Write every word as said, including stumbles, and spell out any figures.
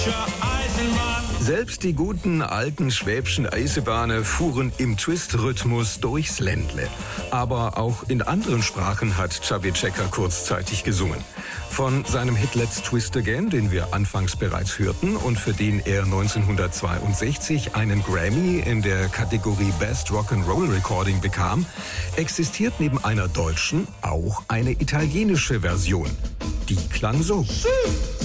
Selbst die guten alten schwäbischen Eisenbahnen fuhren im Twist-Rhythmus durchs Ländle. Aber auch in anderen Sprachen hat Chubby Checker kurzzeitig gesungen. Von seinem Hit Let's Twist Again, den wir anfangs bereits hörten und für den er neunzehnhundertzweiundsechzig einen Grammy in der Kategorie Best Rock'n'Roll Recording bekam, existiert neben einer deutschen auch eine italienische Version. Die klang so.